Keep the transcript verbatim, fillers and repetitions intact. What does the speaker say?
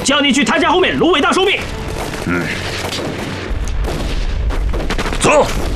叫你去他家后面芦苇荡收命。 嗯，走。